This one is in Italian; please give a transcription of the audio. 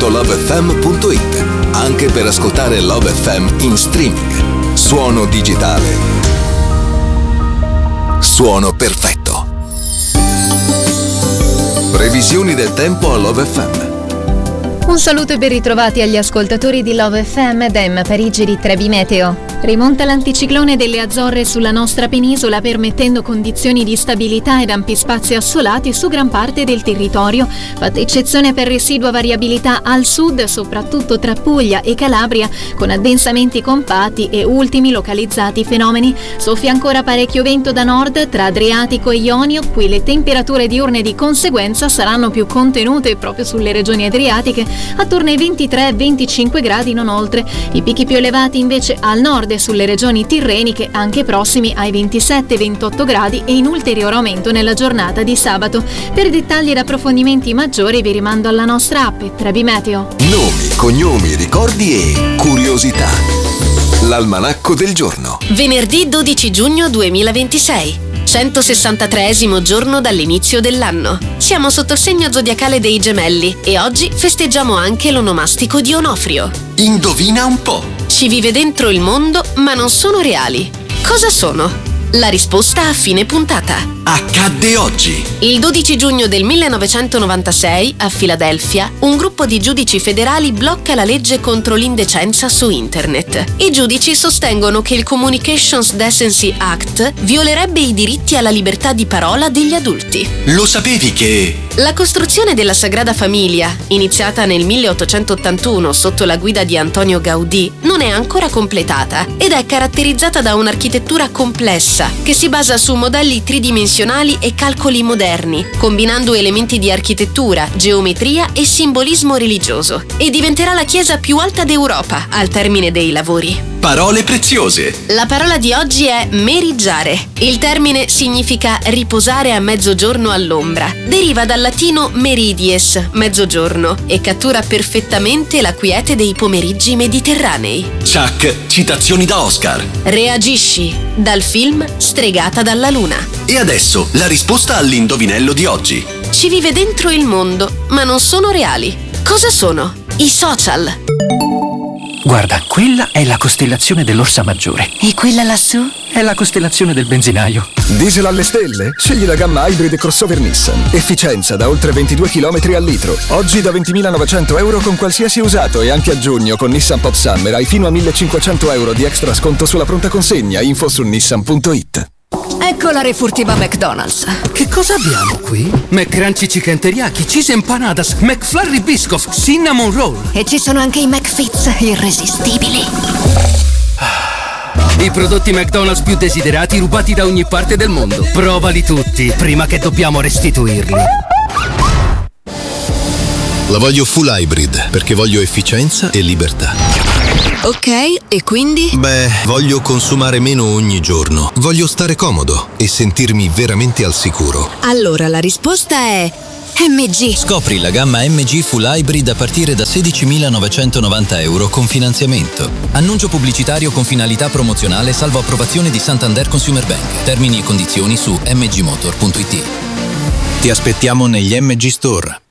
www.lovefm.it, anche per ascoltare Love FM in streaming. Suono digitale. Suono perfetto. Previsioni del tempo a Love FM. Un saluto e ben ritrovati agli ascoltatori di Love FM da Emma Parigi di Trebi Meteo. Rimonta l'anticiclone delle Azzorre sulla nostra penisola, permettendo condizioni di stabilità ed ampi spazi assolati su gran parte del territorio, fatta eccezione per residua variabilità al sud, soprattutto tra Puglia e Calabria, con addensamenti compatti e ultimi localizzati fenomeni. Soffia ancora parecchio vento da nord tra Adriatico e Ionio, qui le temperature diurne di conseguenza saranno più contenute proprio sulle regioni adriatiche, attorno ai 23-25 gradi non oltre. I picchi più elevati invece al nord e sulle regioni tirreniche, anche prossimi ai 27-28 gradi, e in ulteriore aumento nella giornata di sabato. Per dettagli ed approfondimenti maggiori vi rimando alla nostra app Trebi Meteo. Nomi, cognomi, ricordi e curiosità. L'almanacco del giorno. Venerdì 12 giugno 2026. 163esimo giorno dall'inizio dell'anno. Siamo sotto il segno zodiacale dei Gemelli e oggi festeggiamo anche l'onomastico di Onofrio. Indovina un po'. Ci vive dentro il mondo, ma non sono reali. Cosa sono? La risposta a fine puntata. Accadde oggi. Il 12 giugno del 1996, a Filadelfia, un gruppo di giudici federali blocca la legge contro l'indecenza su internet. I giudici sostengono che il Communications Decency Act violerebbe i diritti alla libertà di parola degli adulti. Lo sapevi che... La costruzione della Sagrada Famiglia, iniziata nel 1881 sotto la guida di Antonio Gaudì, non è ancora completata ed è caratterizzata da un'architettura complessa che si basa su modelli tridimensionali e calcoli moderni, combinando elementi di architettura, geometria e simbolismo religioso, e diventerà la chiesa più alta d'Europa al termine dei lavori. Parole preziose. La parola di oggi è meriggiare. Il termine significa riposare a mezzogiorno all'ombra. Deriva dal latino meridies, mezzogiorno, e cattura perfettamente la quiete dei pomeriggi mediterranei. Chuck, citazioni da Oscar. Reagisci, dal film Stregata dalla luna. E adesso la risposta all'indovinello di oggi. Ci vive dentro il mondo, ma non sono reali. Cosa sono? I social. Guarda, quella è la costellazione dell'Orsa Maggiore. E quella lassù? È la costellazione del benzinaio. Diesel alle stelle? Scegli la gamma Hybrid e crossover Nissan. Efficienza da oltre 22 km al litro. Oggi da 20.900 euro con qualsiasi usato, e anche a giugno con Nissan Pop Summer hai fino a 1.500 euro di extra sconto sulla pronta consegna. Info su nissan.it. Ecco la refurtiva McDonald's. Che cosa abbiamo qui? McCrunchy Chicken Teriyaki, Cheese Empanadas, McFlurry Biscoff, Cinnamon Roll. E ci sono anche i McFits irresistibili. I prodotti McDonald's più desiderati rubati da ogni parte del mondo. Provali tutti, prima che dobbiamo restituirli. La voglio full hybrid, perché voglio efficienza e libertà. Ok, e quindi? Beh, voglio consumare meno ogni giorno. Voglio stare comodo e sentirmi veramente al sicuro. Allora la risposta è MG. Scopri la gamma MG Full Hybrid a partire da 16.990 euro con finanziamento. Annuncio pubblicitario con finalità promozionale salvo approvazione di Santander Consumer Bank. Termini e condizioni su mgmotor.it. Ti aspettiamo negli MG Store.